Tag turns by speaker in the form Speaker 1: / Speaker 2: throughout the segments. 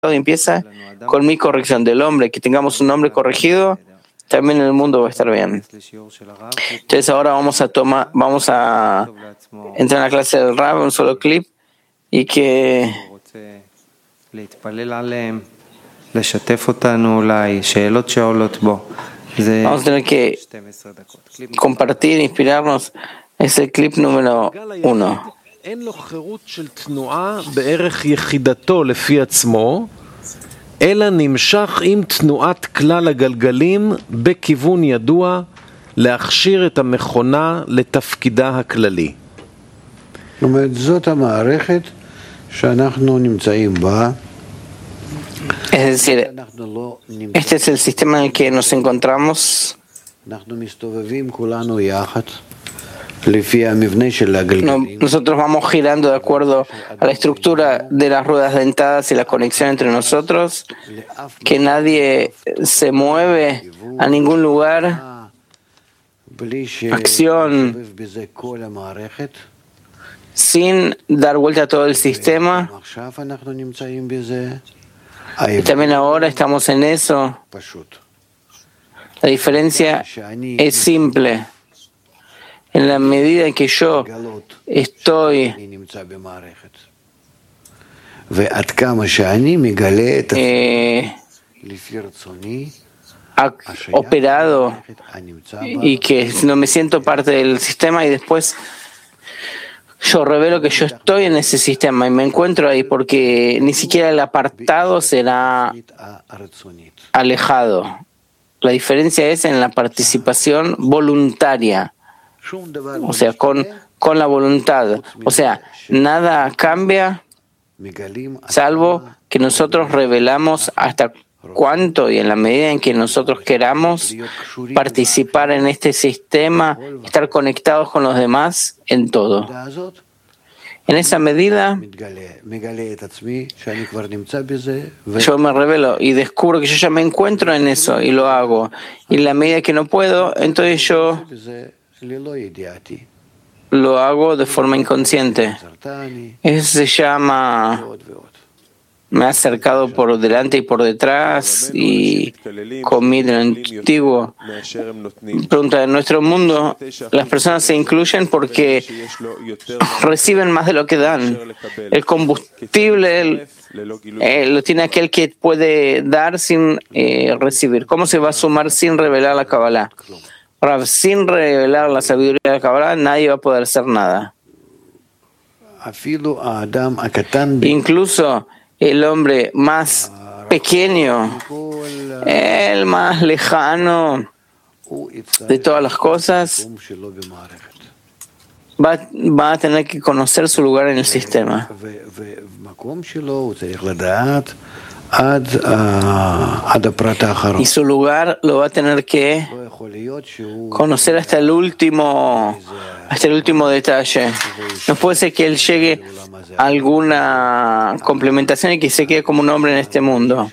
Speaker 1: y empieza con mi corrección del hombre, que tengamos un hombre corregido, también el mundo va a estar bien. Entonces ahora vamos a entrar en la clase del Rab, un solo clip, y que vamos a tener que compartir, inspirarnos. Es el clip número 1.
Speaker 2: אין לו חירות של תנועה בערך יחידתו לפי עצמו, אלא נמשך עם תנועת כלל הגלגלים בכיוון ידוע להכשיר את המכונה לתפקידה הכללי.
Speaker 3: זאת אומרת, זאת המערכת שאנחנו נמצאים בה.
Speaker 1: Es decir, este es el sistema en el que nos encontramos.
Speaker 3: אנחנו מסתובבים כולנו יחד.
Speaker 1: Nosotros vamos girando de acuerdo a la estructura de las ruedas dentadas y la conexión entre nosotros, que nadie se mueve a ningún lugar, acción, sin dar vuelta a todo el sistema. Y también ahora estamos en eso. La diferencia es simple. En la medida en que yo estoy operado y que no me siento parte del sistema, y después yo revelo que yo estoy en ese sistema y me encuentro ahí, porque ni siquiera el apartado será alejado. La diferencia es en la participación voluntaria. O sea, con la voluntad. O sea, nada cambia salvo que nosotros revelamos hasta cuánto y en la medida en que nosotros queramos participar en este sistema, estar conectados con los demás en todo. En esa medida, yo me revelo y descubro que yo ya me encuentro en eso y lo hago. Y en la medida que no puedo, entonces yo lo hago de forma inconsciente. Eso se llama, me ha acercado por delante y por detrás y comí de lo antiguo. Pregunta, en nuestro mundo las personas se incluyen porque reciben más de lo que dan. El combustible lo tiene aquel que puede dar sin recibir. ¿Cómo se va a sumar sin revelar la Kabbalah? Ahora, sin revelar la sabiduría de la Kabbalah, nadie va a poder hacer nada. Incluso el hombre más pequeño, el más lejano de todas las cosas, va a tener que conocer su lugar en el sistema. Y su lugar lo va a tener que conocer hasta el último detalle. No puede ser que él llegue a alguna complementación y que se quede como un hombre en este mundo.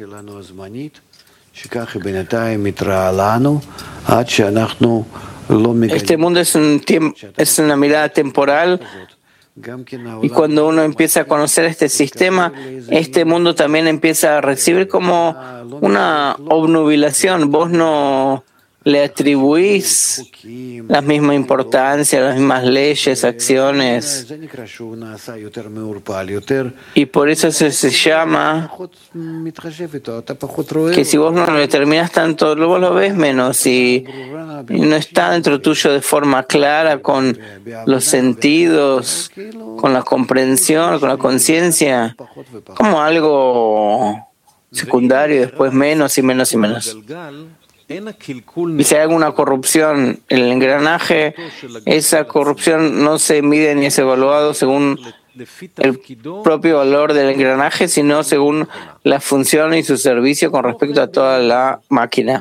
Speaker 1: Este mundo es una mirada temporal. Y cuando uno empieza a conocer este sistema, este mundo también empieza a recibir como una obnubilación. Vos no le atribuís la misma importancia, las mismas leyes, acciones. Y por eso se llama que si vos no lo determinás tanto, vos lo ves menos y no está dentro tuyo de forma clara con los sentidos, con la comprensión, con la conciencia, como algo secundario y después menos y menos y menos. Y si hay alguna corrupción en el engranaje, esa corrupción no se mide ni es evaluado según el propio valor del engranaje, sino según la función y su servicio con respecto a toda la máquina.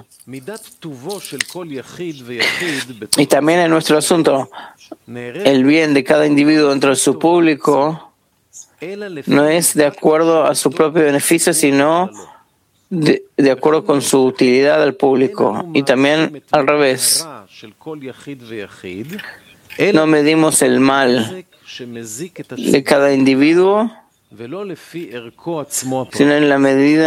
Speaker 1: Y también en nuestro asunto, el bien de cada individuo dentro de su público no es de acuerdo a su propio beneficio, sino de acuerdo con su utilidad al público. Y también al revés. No medimos el mal de cada individuo
Speaker 2: ולא לפי ערכו עצמו הפרטי.
Speaker 1: sino en la medida